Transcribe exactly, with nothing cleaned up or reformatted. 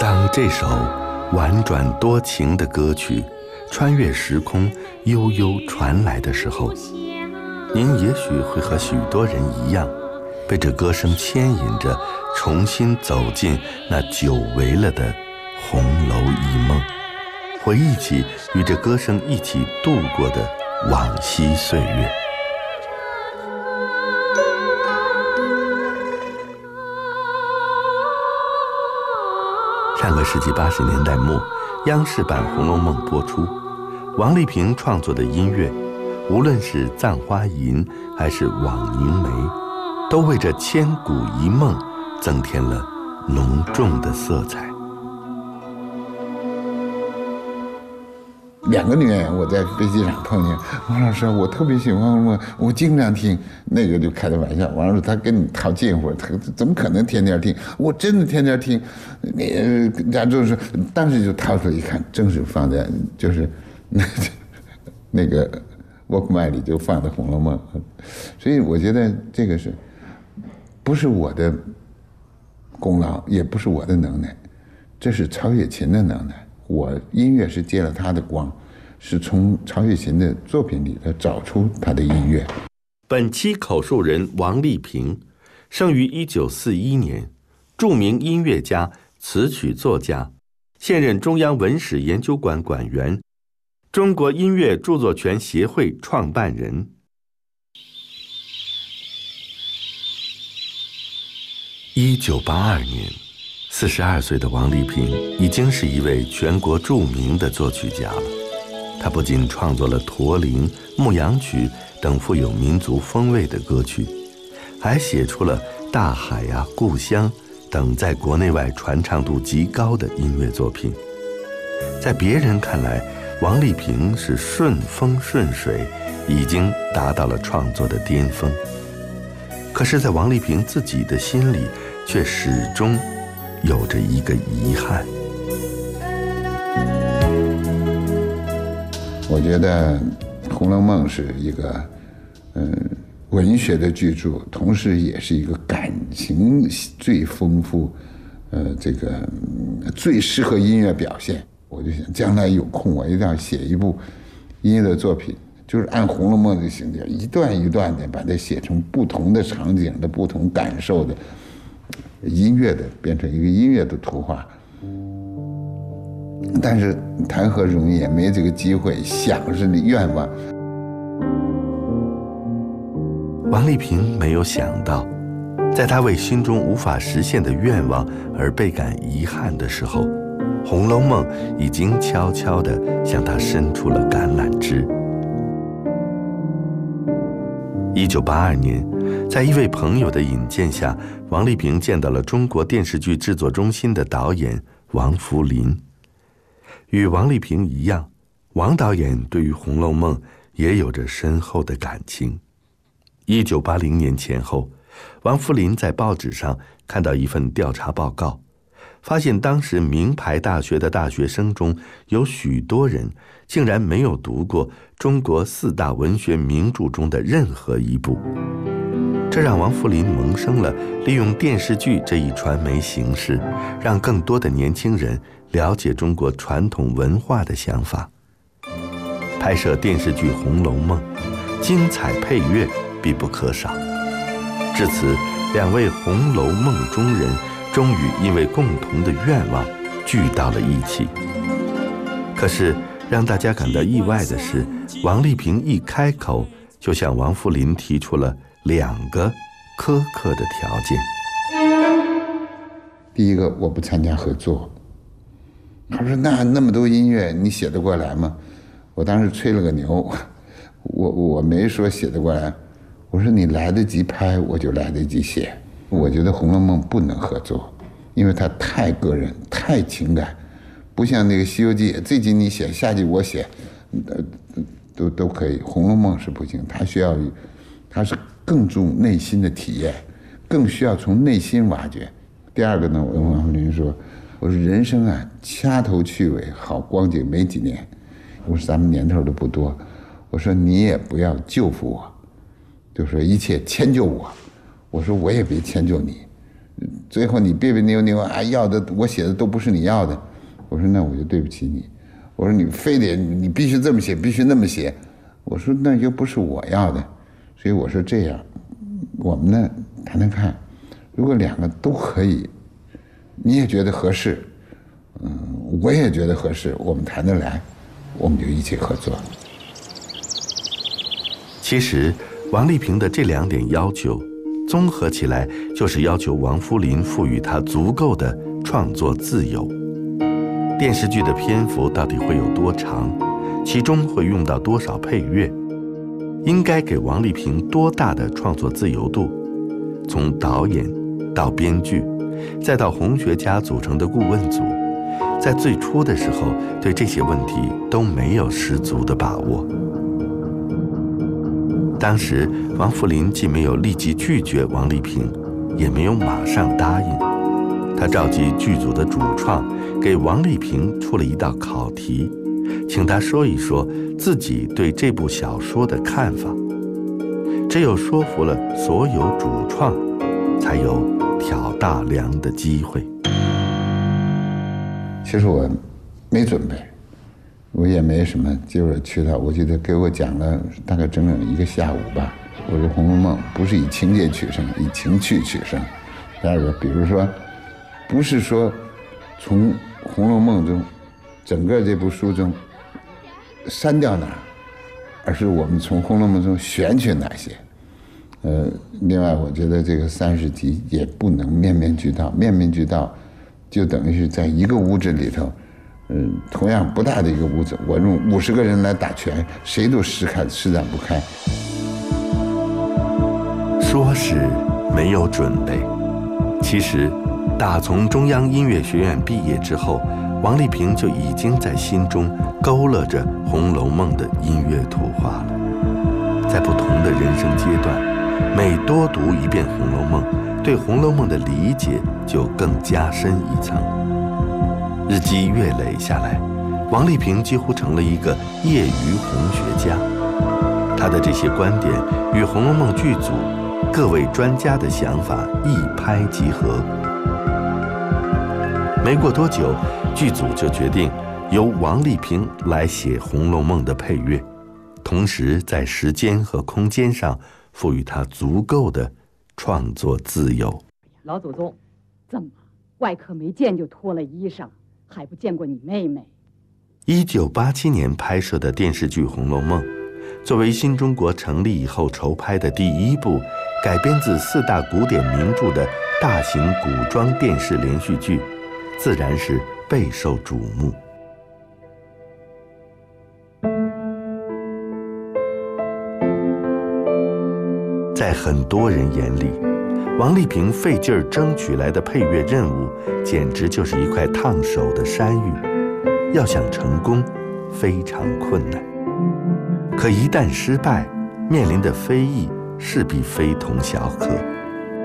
当这首婉转多情的歌曲穿越时空悠悠传来的时候，您也许会和许多人一样，被这歌声牵引着重新走进那久违了的红楼一梦，回忆起与这歌声一起度过的往昔岁月。上个世纪八十年代末，央视版《红楼梦》播出，王丽萍创作的音乐，无论是《葬花吟》还是《枉凝眉》，都为这千古一梦增添了浓重的色彩。 两个女演员，我在飞机上碰见王老师，我特别喜欢红楼梦，我经常听。那个就开的玩笑，王老师他跟你套近乎，他怎么可能天天听？我真的天天听。你人家就是当时就掏出来一看，正是放在就是那那个 Walkman 里就放的《红楼梦》，所以我觉得这个是不是我的功劳，也不是我的能耐，这是曹雪芹的能耐。我音乐是借了他的光，是从曹雪芹的作品里头找出他的音乐。 本期口述人王丽萍，生于一九四一年，著名音乐家、词曲作家，现任中央文史研究馆馆员，中国音乐著作权协会创办人。一九八二年，四十二岁的王丽萍已经是一位全国著名的作曲家了。她不仅创作了《驼铃》《牧羊曲》等富有民族风味的歌曲，还写出了《大海呀、啊、故乡》等在国内外传唱度极高的音乐作品。在别人看来，王丽萍是顺风顺水，已经达到了创作的巅峰。可是在王丽萍自己的心里，却始终有着一个遗憾。 我觉得《红楼梦》是一个嗯文学的巨著，同时也是一个感情最丰富，呃，这个、嗯、最适合音乐表现。我就想将来有空我一定要写一部音乐的作品，就是按《红楼梦》的情节，一段一段的把它写成不同的场景的不同感受的音乐的，变成一个音乐的图画。但是谈何容易，也没这个机会，想是你愿望。 王丽萍没有想到，在她为心中无法实现的愿望而倍感遗憾的时候，《红楼梦》已经悄悄地向她伸出了橄榄枝。一九八二年，在一位朋友的引荐下，王丽萍见到了中国电视剧制作中心的导演王福林。与王丽萍一样，王导演对于《红楼梦》也有着深厚的感情。一九八零年前后，王福林在报纸上看到一份调查报告，发现当时名牌大学的大学生中有许多人竟然没有读过中国四大文学名著中的任何一部。这让王福林萌生了利用电视剧这一传媒形式，让更多的年轻人了解中国传统文化的想法。拍摄电视剧《红楼梦》，精彩配乐必不可少。至此，两位《红楼梦》中人终于因为共同的愿望聚到了一起。可是让大家感到意外的是，王丽萍一开口就向王福林提出了两个苛刻的条件。 第一个，我不参加合作。他说那那么多音乐你写得过来吗？我当时吹了个牛，我我没说写得过来，我说你来得及拍我就来得及写。我觉得《红楼梦》不能合作，因为它太个人太情感，不像那个《西游记》，这集你写下集我写，呃都都可以。《红楼梦》是不行，它需要它是更重内心的体验，更需要从内心挖掘。第二个呢，我跟王福林说，我说人生啊，掐头去尾，好光景没几年。我说咱们年头都不多，我说你也不要救赎我，就说一切迁就我。我说我也别迁就你， 最后你别别扭扭啊，要的我写的都不是你要的。我说那我就对不起你。我说你非得你必须这么写，必须那么写。我说那又不是我要的，所以我说这样，我们呢谈谈看，如果两个都可以，你也觉得合适，嗯，我也觉得合适，我们谈得来，我们就一起合作。 其实王丽萍的这两点要求综合起来，就是要求王福林赋予他足够的创作自由。电视剧的篇幅到底会有多长？其中会用到多少配乐？应该给王丽萍多大的创作自由度？从导演到编剧，再到红学家组成的顾问组，在最初的时候对这些问题都没有十足的把握。当时王福林既没有立即拒绝王丽萍，也没有马上答应。他召集剧组的主创，给王丽萍出了一道考题，请他说一说自己对这部小说的看法。只有说服了所有主创，才有挑大梁的机会。 其实我没准备，我也没什么机会去到。我记得给我讲了大概整整一个下午吧。我说《红楼梦》不是以情节取胜，以情趣取胜。第二个，比如说，不是说从《红楼梦》中整个这部书中删掉哪儿，而是我们从《红楼梦》中选取哪些。呃，另外，我觉得这个三十集也不能面面俱到，面面俱到，就等于是在一个屋子里头，嗯，同样不大的一个屋子，我用五十个人来打拳，谁都施开施展不开。 说是没有准备，其实打从中央音乐学院毕业之后，王丽萍就已经在心中勾勒着《红楼梦》的音乐图画了。在不同的人生阶段，每多读一遍《红楼梦》，对《红楼梦》的理解就更加深一层。日积月累下来，王丽萍几乎成了一个业余红学家。她的这些观点与《红楼梦》剧组各位专家的想法一拍即合。没过多久，剧组就决定由王丽萍来写《红楼梦》的配乐，同时在时间和空间上赋予她足够的创作自由。 老祖宗，怎么外客没见就脱了衣裳，还不见过你妹妹？ 一九八七年拍摄的电视剧《红楼梦》，作为新中国成立以后筹拍的第一部改编自四大古典名著的大型古装电视连续剧，自然是备受瞩目。在很多人眼里，王丽萍费劲儿争取来的配乐任务，简直就是一块烫手的山芋，要想成功，非常困难。可一旦失败，面临的非议势必非同小可。